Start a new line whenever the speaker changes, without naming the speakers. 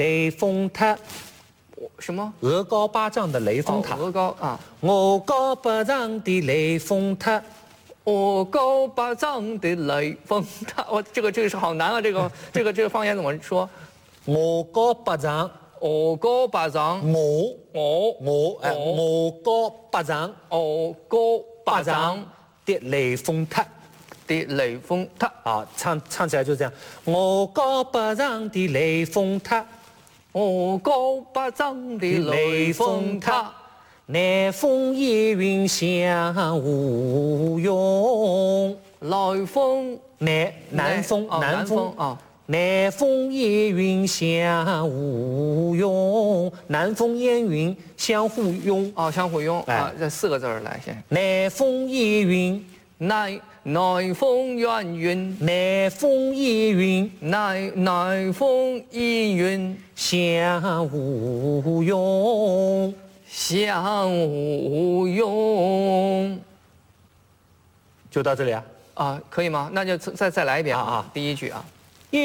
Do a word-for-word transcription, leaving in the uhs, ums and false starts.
雷峰塔，
什么？
鹅高八丈的雷峰塔。
哦鹅高啊，
我高八丈的雷峰塔。
我高八丈的雷峰塔，我这个这个是好难啊！这个这个这个方言怎么说？
我高八丈，
我高八丈，
我
我
我哎，我高八丈，
我高八丈
的雷峰塔
的雷峰塔
啊，唱唱起来就这样。我高八丈的雷峰塔，
我高八丈的雷峰塔。
南风夜云香雾涌，
来风
南南风南风
啊，
南风夜云香雾涌，南风烟云相互拥
啊，相互拥啊，这四个字儿来先。
南风夜云，
南南风烟云，
南风夜云，
南南风烟云
相互拥。
相互拥，
就到这里啊？
啊，可以吗？那就再再来一遍啊！第一句啊。